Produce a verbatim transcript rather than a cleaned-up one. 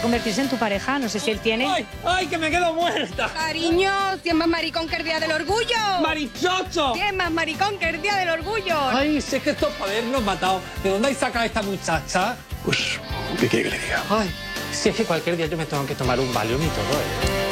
convertirse en tu pareja. No sé si él tiene... ¡Ay, ay, que me quedo muerta! Cariño, si es más maricón que el día del orgullo. ¡Marichocho! Si es más maricón que el día del orgullo. Ay, si es que estos para habernos matado. ¿De dónde hay sacado a esta muchacha? Pues, ¿qué quiere que le diga? Ay, si es que cualquier día yo me tengo que tomar un Valium y todo, ¿eh?